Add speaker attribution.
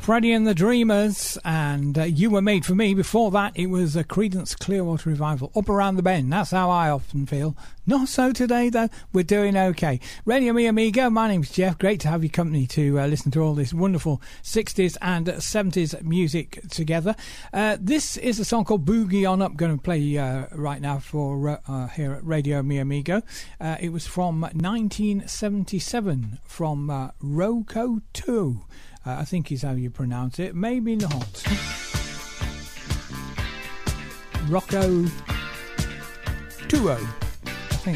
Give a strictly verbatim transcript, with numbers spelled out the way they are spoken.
Speaker 1: Freddie and the Dreamers, and uh, You Were Made For Me. Before that, it was a Creedence Clearwater Revival, Up Around the Bend. That's how I often feel. Not so today, though. We're doing okay. Radio Mi Amigo, my name's Jeff. Great to have your company to uh, listen to all this wonderful sixties and seventies music together. Uh, this is a song called Boogie On Up, going to play uh, right now for uh, uh, here at Radio Mi Amigo. Uh, it was from nineteen seventy-seven, from uh, Roco two. Uh, I think is how you pronounce it. Maybe not. Rocco two oh.